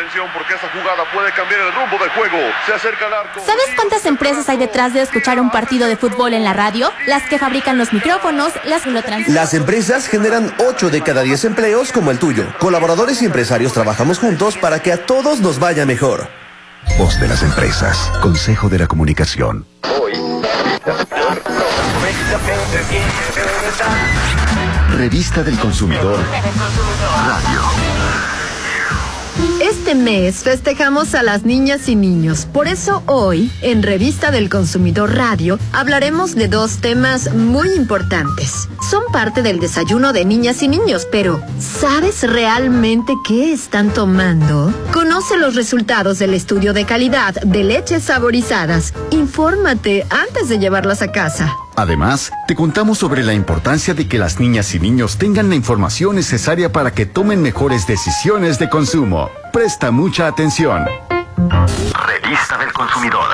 atención porque esta jugada puede cambiar el rumbo del juego. Se acerca al arco. ¿Sabes cuántas empresas hay detrás de escuchar un partido de fútbol en la radio? Las que fabrican los micrófonos, las que lo transmiten. Las empresas generan 8 de cada 10 empleos como el tuyo. Colaboradores y empresarios trabajamos juntos para que a todos nos vaya mejor. Voz de las empresas. Consejo de la Comunicación. Revista del Consumidor Radio. Este mes festejamos a las niñas y niños. Por eso hoy, en Revista del Consumidor Radio, hablaremos de 2 temas muy importantes. Son parte del desayuno de niñas y niños, pero ¿sabes realmente qué están tomando? Conoce los resultados del estudio de calidad de leches saborizadas. Infórmate antes de llevarlas a casa. Además, te contamos sobre la importancia de que las niñas y niños tengan la información necesaria para que tomen mejores decisiones de consumo. Presta mucha atención. Revista del Consumidor.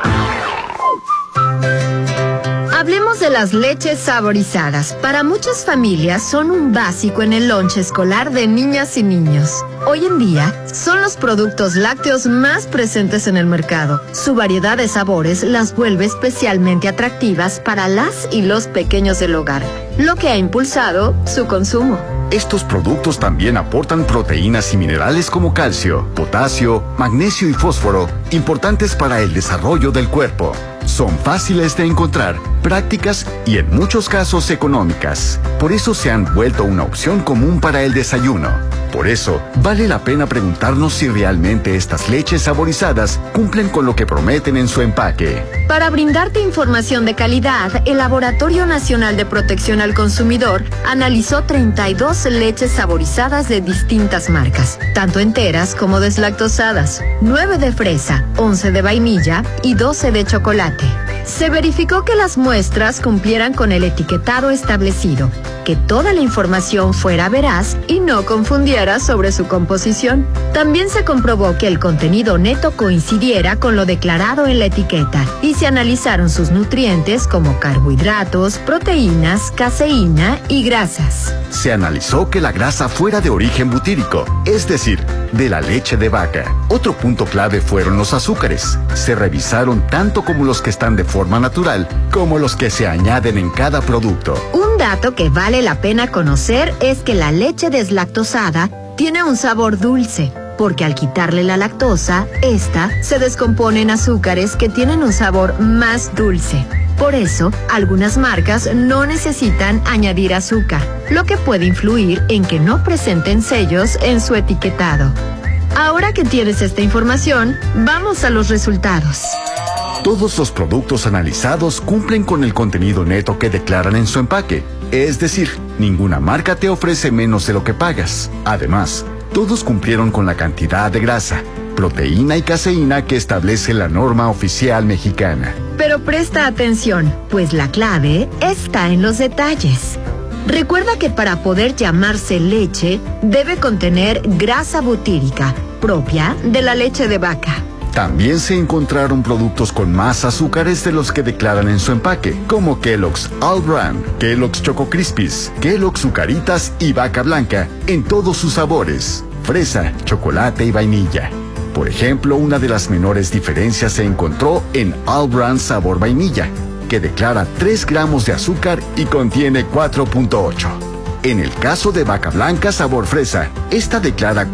Hablemos de las leches saborizadas. Para muchas familias son un básico en el lonche escolar de niñas y niños. Hoy en día son los productos lácteos más presentes en el mercado. Su variedad de sabores las vuelve especialmente atractivas para las y los pequeños del hogar, lo que ha impulsado su consumo. Estos productos también aportan proteínas y minerales como calcio, potasio, magnesio y fósforo, importantes para el desarrollo del cuerpo. Son fáciles de encontrar, prácticas y en muchos casos económicas. Por eso se han vuelto una opción común para el desayuno. Por eso, vale la pena preguntarnos si realmente estas leches saborizadas cumplen con lo que prometen en su empaque. Para brindarte información de calidad, el Laboratorio Nacional de Protección al Consumidor analizó 32 leches saborizadas de distintas marcas, tanto enteras como deslactosadas, 9 de fresa, 11 de vainilla y 12 de chocolate. Se verificó que las muestras cumplieran con el etiquetado establecido, que toda la información fuera veraz y no confundiera sobre su composición. También se comprobó que el contenido neto coincidiera con lo declarado en la etiqueta y se analizaron sus nutrientes como carbohidratos, proteínas, caseína y grasas. Se analizó que la grasa fuera de origen butírico, es decir, de la leche de vaca. Otro punto clave fueron los azúcares. Se revisaron tanto como los que están de forma natural como los que se añaden en cada producto. Un dato que vale la pena conocer es que la leche deslactosada tiene un sabor dulce, porque al quitarle la lactosa, esta se descompone en azúcares que tienen un sabor más dulce. Por eso, algunas marcas no necesitan añadir azúcar, lo que puede influir en que no presenten sellos en su etiquetado. Ahora que tienes esta información, vamos a los resultados. Todos los productos analizados cumplen con el contenido neto que declaran en su empaque. Es decir, ninguna marca te ofrece menos de lo que pagas. Además, todos cumplieron con la cantidad de grasa, proteína y caseína que establece la norma oficial mexicana. Pero presta atención, pues la clave está en los detalles. Recuerda que para poder llamarse leche, debe contener grasa butírica, propia de la leche de vaca. También se encontraron productos con más azúcares de los que declaran en su empaque, como Kellogg's All Bran, Kellogg's Choco Crispies, Kellogg's Zucaritas y Vaca Blanca, en todos sus sabores, fresa, chocolate y vainilla. Por ejemplo, una de las menores diferencias se encontró en All Bran sabor vainilla, que declara 3 gramos de azúcar y contiene 4.8. En el caso de Vaca Blanca sabor fresa, esta declara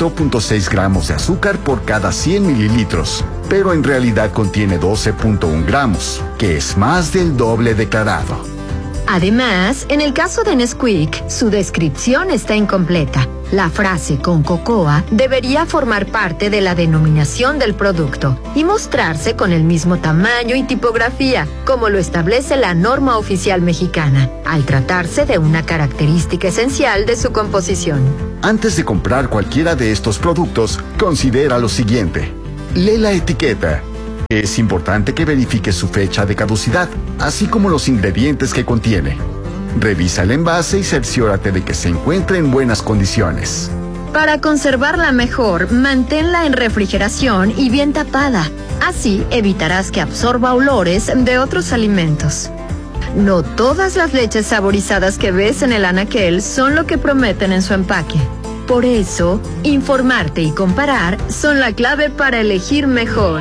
4.6 gramos de azúcar por cada 100 mililitros, pero en realidad contiene 12.1 gramos, que es más del doble declarado. Además, en el caso de Nesquik, su descripción está incompleta. La frase con cocoa debería formar parte de la denominación del producto y mostrarse con el mismo tamaño y tipografía, como lo establece la norma oficial mexicana, al tratarse de una característica esencial de su composición. Antes de comprar cualquiera de estos productos, considera lo siguiente. Lee la etiqueta. Es importante que verifiques su fecha de caducidad, así como los ingredientes que contiene. Revisa el envase y cerciórate de que se encuentre en buenas condiciones. Para conservarla mejor, manténla en refrigeración y bien tapada. Así evitarás que absorba olores de otros alimentos. No todas las leches saborizadas que ves en el anaquel son lo que prometen en su empaque. Por eso, informarte y comparar son la clave para elegir mejor.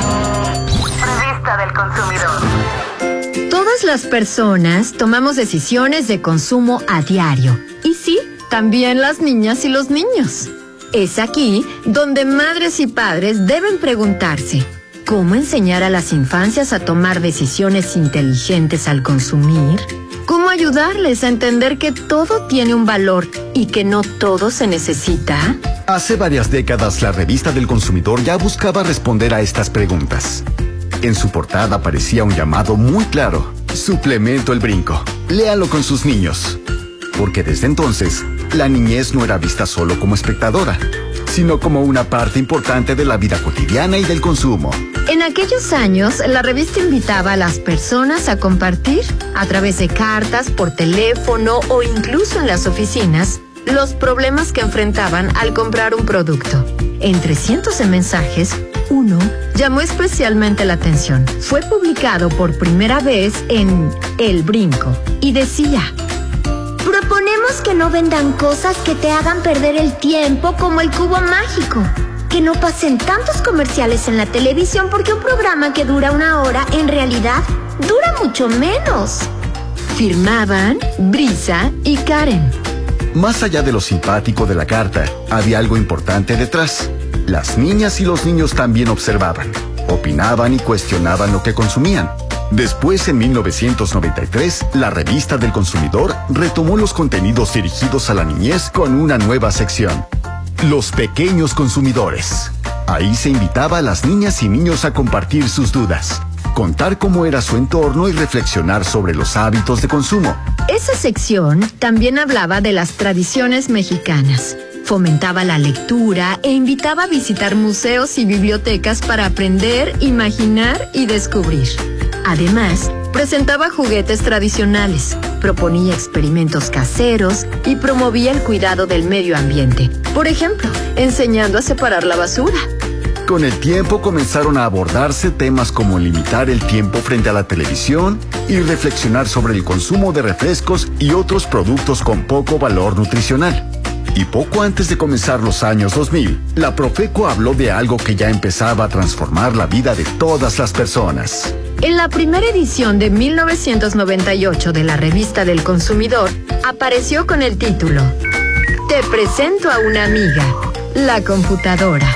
Revista del Consumidor. Todas las personas tomamos decisiones de consumo a diario. Y sí, también las niñas y los niños. Es aquí donde madres y padres deben preguntarse: ¿cómo enseñar a las infancias a tomar decisiones inteligentes al consumir? ¿Cómo ayudarles a entender que todo tiene un valor y que no todo se necesita? Hace varias décadas, la Revista del Consumidor ya buscaba responder a estas preguntas. En su portada aparecía un llamado muy claro: Suplemento El Brinco. Léalo con sus niños. Porque desde entonces, la niñez no era vista solo como espectadora, sino como una parte importante de la vida cotidiana y del consumo. En aquellos años, la revista invitaba a las personas a compartir, a través de cartas, por teléfono o incluso en las oficinas, los problemas que enfrentaban al comprar un producto. Entre cientos de mensajes, uno llamó especialmente la atención. Fue publicado por primera vez en El Brinco y decía: proponemos que no vendan cosas que te hagan perder el tiempo, como el cubo mágico. Que no pasen tantos comerciales en la televisión, porque un programa que dura 1 hora en realidad dura mucho menos. Firmaban Brisa y Karen. Más allá de lo simpático de la carta, había algo importante detrás. Las niñas y los niños también observaban, opinaban y cuestionaban lo que consumían. Después, en 1993, la Revista del Consumidor retomó los contenidos dirigidos a la niñez con una nueva sección: Los Pequeños Consumidores. Ahí se invitaba a las niñas y niños a compartir sus dudas, contar cómo era su entorno y reflexionar sobre los hábitos de consumo. Esa sección también hablaba de las tradiciones mexicanas. Fomentaba la lectura e invitaba a visitar museos y bibliotecas para aprender, imaginar y descubrir. Además, presentaba juguetes tradicionales, proponía experimentos caseros y promovía el cuidado del medio ambiente. Por ejemplo, enseñando a separar la basura. Con el tiempo comenzaron a abordarse temas como limitar el tiempo frente a la televisión y reflexionar sobre el consumo de refrescos y otros productos con poco valor nutricional. Y poco antes de comenzar los años 2000, la Profeco habló de algo que ya empezaba a transformar la vida de todas las personas. En la primera edición de 1998 de la Revista del Consumidor, apareció con el título: Te presento a una amiga, la computadora.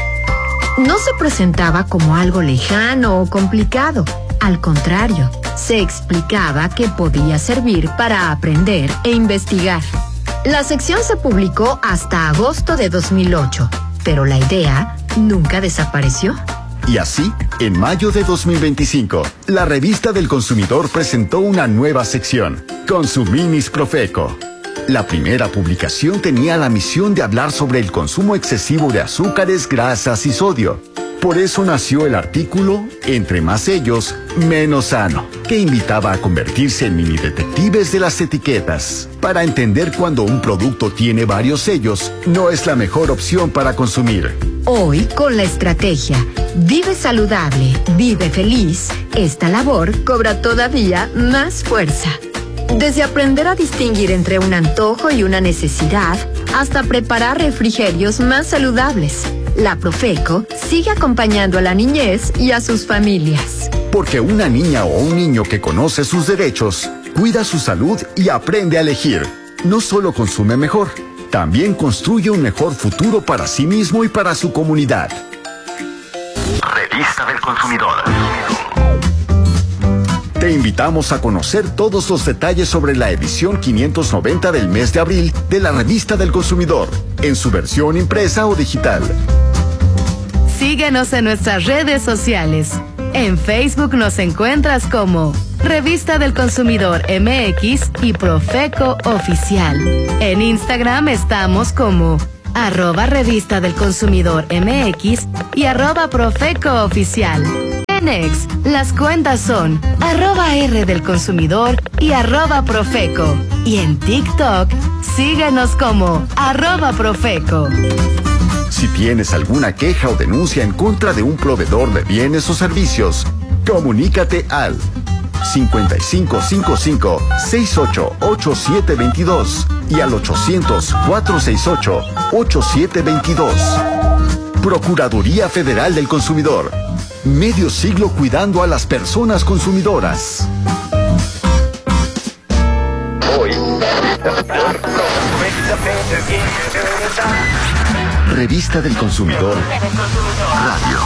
No se presentaba como algo lejano o complicado. Al contrario, se explicaba que podía servir para aprender e investigar. La sección se publicó hasta agosto de 2008, pero la idea nunca desapareció. Y así, en mayo de 2025, la Revista del Consumidor presentó una nueva sección: Consuminis Profeco. La primera publicación tenía la misión de hablar sobre el consumo excesivo de azúcares, grasas y sodio. Por eso nació el artículo Entre más sellos, menos sano, que invitaba a convertirse en mini detectives de las etiquetas, para entender cuando un producto tiene varios sellos, no es la mejor opción para consumir. Hoy, con la estrategia Vive Saludable, Vive Feliz, esta labor cobra todavía más fuerza. Desde aprender a distinguir entre un antojo y una necesidad, hasta preparar refrigerios más saludables, la Profeco sigue acompañando a la niñez y a sus familias. Porque una niña o un niño que conoce sus derechos, cuida su salud y aprende a elegir, no solo consume mejor, también construye un mejor futuro para sí mismo y para su comunidad. Revista del Consumidor. Te invitamos a conocer todos los detalles sobre la edición 590 del mes de abril de la Revista del Consumidor, en su versión impresa o digital. Síguenos en nuestras redes sociales. En Facebook nos encuentras como Revista del Consumidor MX y Profeco Oficial. En Instagram estamos como @Revista del Consumidor MX y @Profeco Oficial. En X, las cuentas son @R del Consumidor y @Profeco. Y en TikTok, síguenos como @Profeco. Si tienes alguna queja o denuncia en contra de un proveedor de bienes o servicios, comunícate al 5555-688722 y al 800-468-8722. Procuraduría Federal del Consumidor. Medio siglo cuidando a las personas consumidoras. Revista del Consumidor Radio.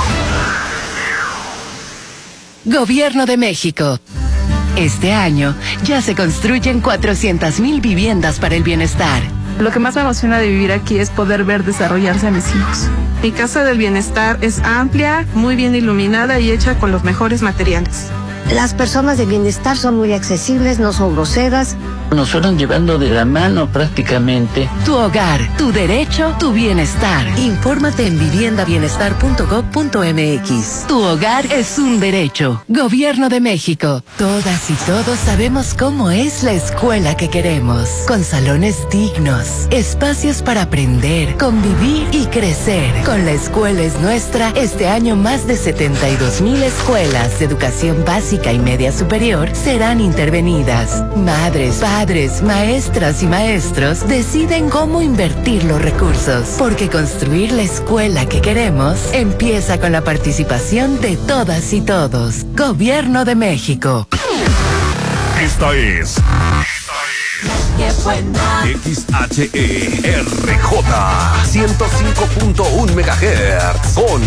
Gobierno de México. Este año ya se construyen 400,000 viviendas para el bienestar. Lo que más me emociona de vivir aquí es poder ver desarrollarse a mis hijos. Mi casa del bienestar es amplia, muy bien iluminada y hecha con los mejores materiales. Las personas de bienestar son muy accesibles, no son groseras. Nos fueron llevando de la mano prácticamente. Tu hogar, tu derecho, tu bienestar. Infórmate en viviendabienestar.gov.mx. Tu hogar es un derecho. Gobierno de México. Todas y todos sabemos cómo es la escuela que queremos. Con salones dignos, espacios para aprender, convivir y crecer. Con La Escuela es Nuestra, este año más de 72,000 escuelas de educación básica y media superior serán intervenidas. Madres, padres, maestras y maestros deciden cómo invertir los recursos, porque construir la escuela que queremos empieza con la participación de todas y todos. Gobierno de México. Esta es XHERJ 105.1 MHz con